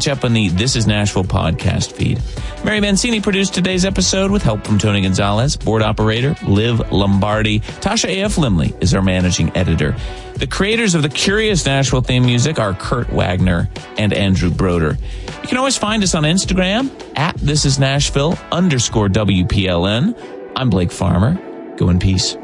catch up on the This Is Nashville podcast feed. Mary Mancini produced today's episode with help from Tony Gonzalez, board operator Liv Lombardi. Tasha A.F. Limley is our managing editor. The creators of the Curious Nashville theme music are Kurt Wagner and Andrew Broder. You can always find us on Instagram at thisisnashville_WPLN. I'm Blake Farmer. Go in peace.